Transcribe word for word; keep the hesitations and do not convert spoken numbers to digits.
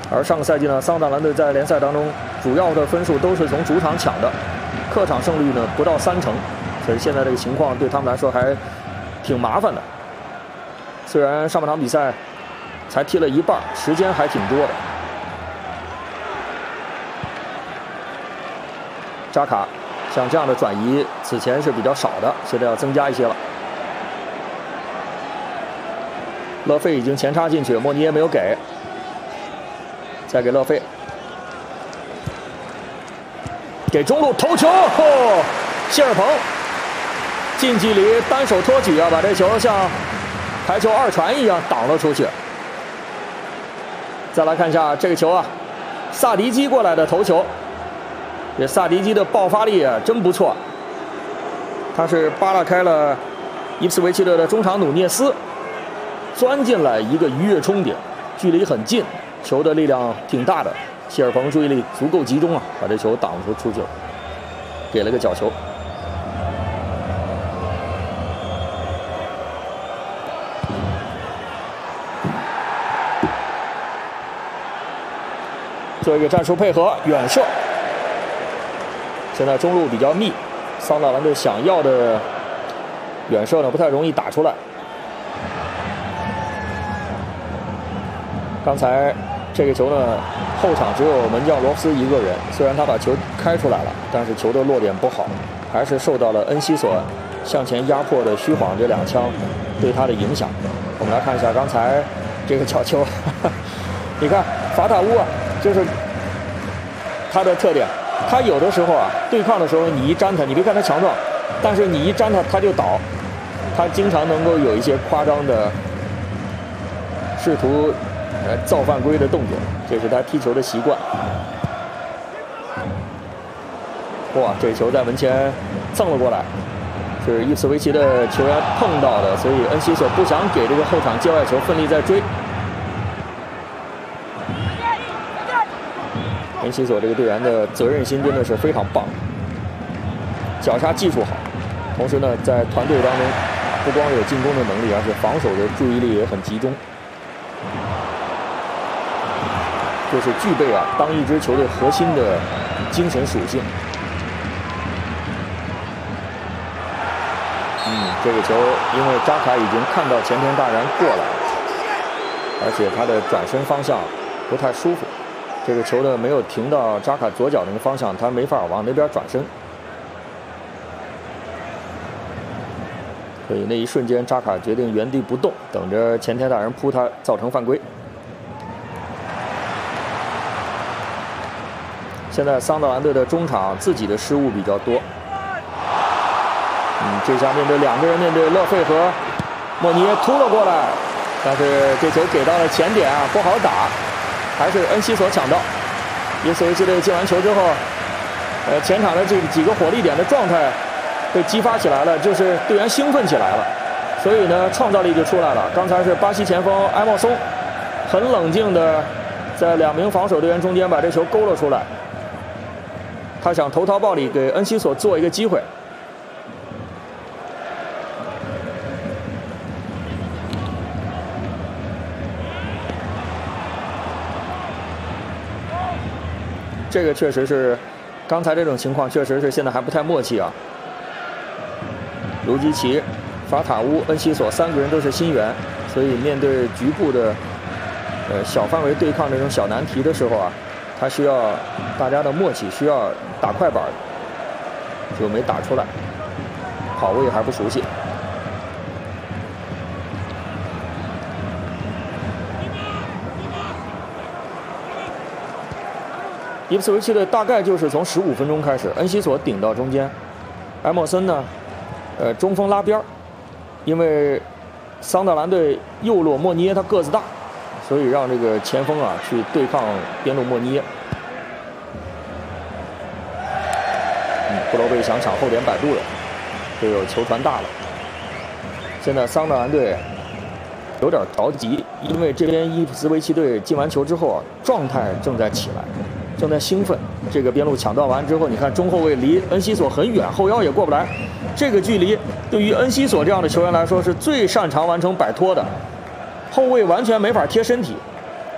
而上个赛季呢，桑德兰队在联赛当中主要的分数都是从主场抢的，客场胜率呢不到三成，所以现在这个情况对他们来说还挺麻烦的。虽然上半场比赛才踢了一半，时间还挺多的。扎卡像这样的转移，此前是比较少的，现在要增加一些了。勒费已经前插进去，莫尼耶没有给。再给勒费，给中路头球，哦、谢尔鹏近距离单手托举啊，把这球像排球二传一样挡了出去。再来看一下这个球啊，萨迪基过来的头球，这萨迪基的爆发力啊真不错，他是扒拉开了伊普斯维奇队的中场努涅斯，钻进来一个鱼跃冲顶，距离很近。球的力量挺大的，谢尔鹏注意力足够集中啊，把这球挡出出去了，给了个角球。做一个战术配合，远射。现在中路比较密，桑德兰队想要的远射呢不太容易打出来。刚才这个球呢，后场只有门将罗夫斯一个人，虽然他把球开出来了，但是球的落点不好，还是受到了恩西索向前压迫的虚晃这两枪对他的影响。我们来看一下刚才这个角球，你看法塔乌啊，就是他的特点，他有的时候啊对抗的时候你一粘他，你别看他强壮，但是你一粘他他就倒，他经常能够有一些夸张的试图呃，造犯规的动作，这是他踢球的习惯。哇，这球在门前蹭了过来，是伊普斯维奇的球员碰到的，所以恩西索不想给这个后场界外球，奋力在追。恩西索这个队员的责任心真的是非常棒，脚下技术好，同时呢，在团队当中不光有进攻的能力，而且防守的注意力也很集中。就是具备啊，当一支球队核心的精神属性。嗯，这个球因为扎卡已经看到前田大然过来，而且他的转身方向不太舒服，这个球呢没有停到扎卡左脚那个方向，他没法往那边转身，所以那一瞬间扎卡决定原地不动，等着前田大然扑他，造成犯规。现在桑德兰队的中场自己的失误比较多，嗯，这下面对两个人，面对勒费和莫尼耶突了过来，但是这球给到了前点啊，不好打，还是恩西索抢到。伊斯维奇队进完球之后，呃，前场的这几个火力点的状态被激发起来了，就是队员兴奋起来了，所以呢，创造力就出来了。刚才是巴西前锋埃莫松很冷静的在两名防守队员中间把这球勾了出来。他想投桃报李，给恩西索做一个机会。这个确实是，刚才这种情况确实是现在还不太默契啊。卢基奇、法塔乌、恩西索三个人都是新援，所以面对局部的呃小范围对抗这种小难题的时候啊，他需要大家的默契，需要打快板，就没打出来，跑位还不熟悉。伊普斯维奇队大概就是从十五分钟开始，恩西索顶到中间，埃莫森呢，呃，中锋拉边儿，因为桑德兰队右路莫尼耶他个子大，所以让这个前锋啊去对抗边路莫尼耶。嗯，布罗贝想抢后点摆渡了，队友球传大了。现在桑德兰队有点着急，因为这边伊普斯维奇队进完球之后啊，状态正在起来。正在兴奋，这个边路抢断完之后，你看中后卫离恩西索很远，后腰也过不来。这个距离对于恩西索这样的球员来说是最擅长完成摆脱的，后卫完全没法贴身体，